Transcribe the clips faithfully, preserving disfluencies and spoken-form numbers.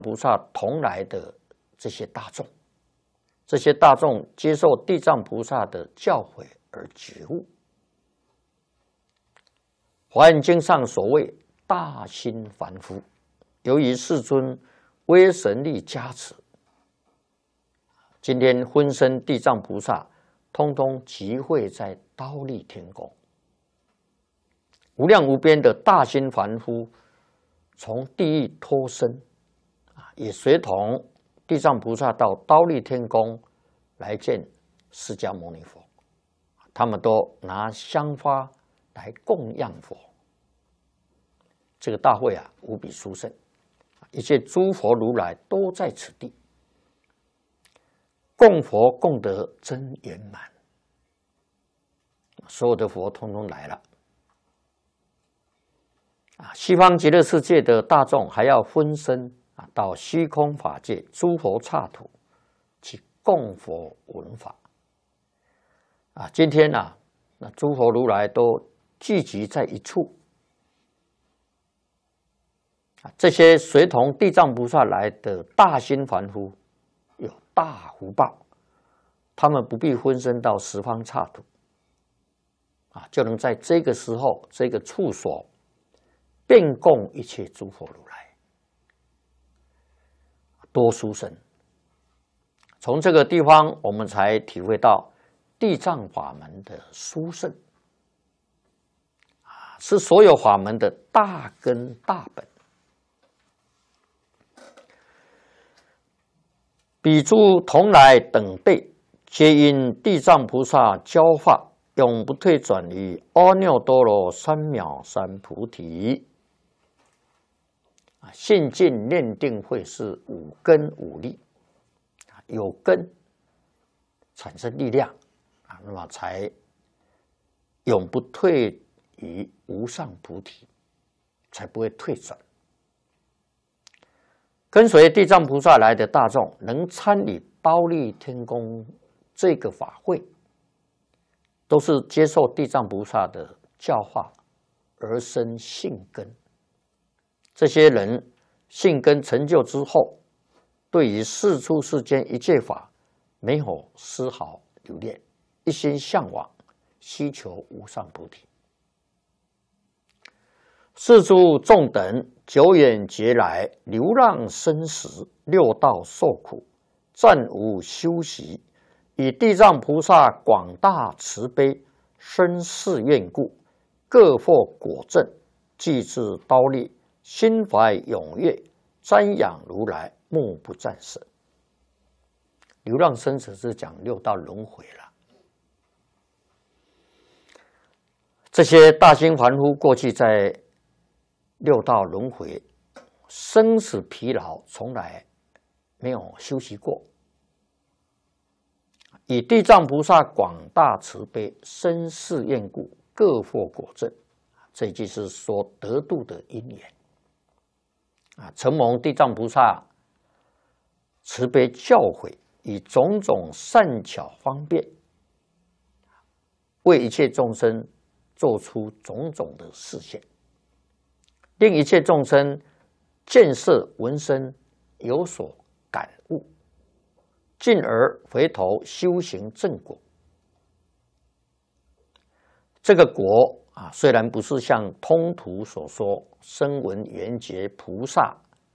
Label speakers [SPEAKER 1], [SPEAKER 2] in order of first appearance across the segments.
[SPEAKER 1] 菩萨同来的这些大众，这些大众接受地藏菩萨的教诲而觉悟。华严经上所谓大心凡夫，由于世尊威神力加持，今天分身地藏菩萨通通集会在忉利天宫。无量无边的大心凡夫从地狱脱身，也随同地藏菩萨到忉利天宫来见释迦牟尼佛，他们都拿香花来供养佛。这个大会啊，无比殊胜，一切诸佛如来都在此地，供佛供得真圆满，所有的佛通通来了。啊，西方极乐世界的大众还要分身啊，到虚空法界诸佛刹土去供佛闻法。啊，今天啊，那诸佛如来都聚集在一处。啊，这些随同地藏菩萨来的大心凡夫有大福报，他们不必分身到十方刹土，啊，就能在这个时候这个处所遍供一切诸佛如来，多殊胜！从这个地方，我们才体会到地藏法门的殊胜，啊，是所有法门的大根大本。彼诸同来等辈，皆因地藏菩萨教化，永不退转于阿耨多罗三藐三菩提。信进念定慧是五根五力，有根产生力量，那么才永不退于无上菩提，才不会退转。跟随地藏菩萨来的大众，能参与忉利天宫这个法会，都是接受地藏菩萨的教化而生信根。这些人信根成就之后，对于世出世间一切法没有丝毫留恋，一心向往，希求无上菩提。世诸众等久远劫来流浪生死，六道受苦，暂无休息，以地藏菩萨广大慈悲深誓愿故，各获果证，即至忉利，心怀踊跃，瞻仰如来，目不暂舍。流浪生死是讲六道轮回了。这些大心凡夫过去在六道轮回，生死疲劳，从来没有休息过。以地藏菩萨广大慈悲深誓愿故，各获果证。这句是说得度的因缘。啊，承蒙地藏菩萨慈悲教诲，以种种善巧方便，为一切众生做出种种的示现，令一切众生见色闻声有所感悟，进而回头修行正果。这个果啊，虽然不是像通途所说声闻缘觉菩萨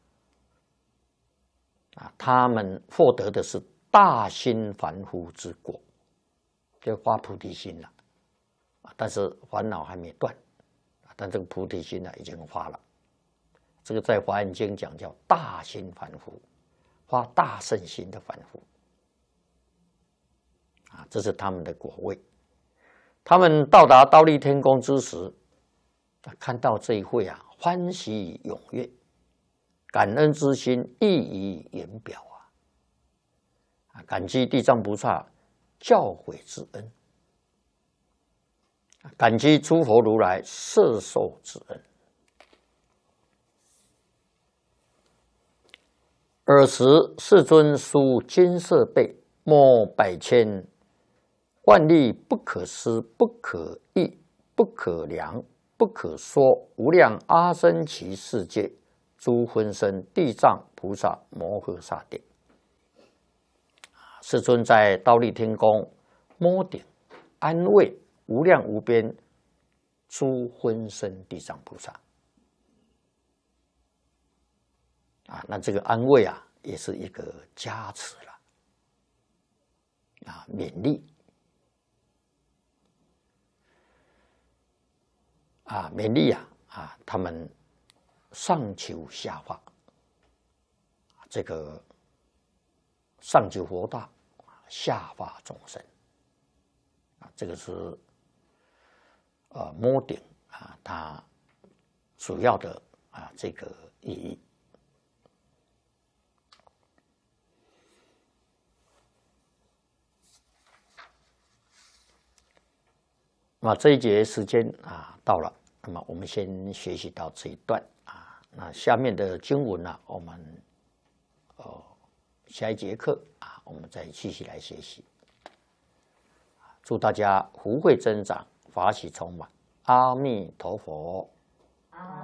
[SPEAKER 1] 啊，他们获得的是大心凡夫之果，就发菩提心了，但是烦恼还没断，但这个菩提心呢已经发了。这个在《华严经》讲叫大心凡夫，发大圣心的凡夫啊，这是他们的果位。他们到达忉利天宫之时，看到这一会啊，欢喜踊跃，感恩之心溢于言表啊！感激地藏菩萨教诲之恩，感激诸佛如来摄受之恩。尔时世尊书金色贝，莫百千万历不可思、不可议、不可量、不可说无量阿僧祇世界诸分身地藏菩菩萨摩诃萨顶。世尊在忉利天宫摸顶安慰无量无边诸昏身地藏菩萨。啊，那这个安慰啊，也是一个加持了，啊，勉励，啊，勉励啊，啊，他们上求下化，这个上求佛道，下化众生，啊，这个是呃摸顶啊，它主要的啊这个意义。那么这一节时间啊到了，那么我们先学习到这一段啊。那下面的经文呢、啊，我们呃下一节课啊，我们再继续来学习。祝大家福慧增长，法喜充满，阿弥陀佛。